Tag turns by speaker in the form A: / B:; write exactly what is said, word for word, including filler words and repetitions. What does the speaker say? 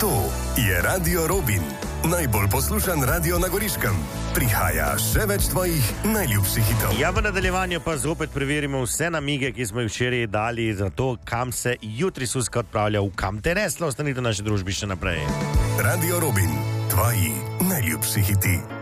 A: To je Radio Robin, najbolj poslušan radio na Goriškem. Prihaja še več tvojih najljubših hitov.
B: Ja, v nadaljevanju pa zopet preverimo vse namige, ki smo jih včeraj dali za to, kam se jutri Suska odpravlja, v kam te reslo. Ostanite v naši družbi še naprej.
A: Radio Robin, tvoji najljubši hiti.